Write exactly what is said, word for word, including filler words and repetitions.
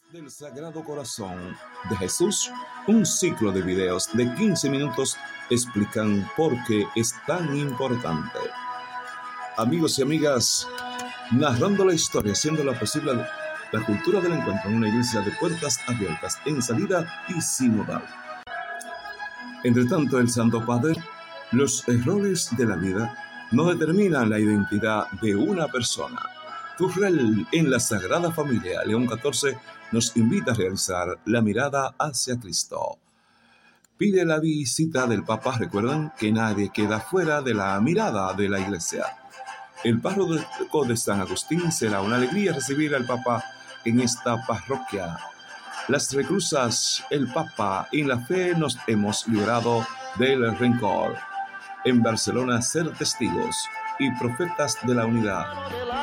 Del Sagrado Corazón de Jesús, un ciclo de videos de quince minutos explican por qué es tan importante. Amigos y amigas, narrando la historia, haciéndola posible la cultura del encuentro en una iglesia de puertas abiertas en salida y sinodal. Entre tanto, el Santo Padre, los errores de la vida no determinan la identidad de una persona. Turrell, en la Sagrada Familia, León catorce, nos invita a realizar la mirada hacia Cristo. Pide la visita del Papa. Recuerdan que nadie queda fuera de la mirada de la Iglesia. El párroco de San Agustín será una alegría recibir al Papa en esta parroquia. Las reclusas, el Papa, en la fe nos hemos librado del rencor. En Barcelona, ser testigos y profetas de la unidad.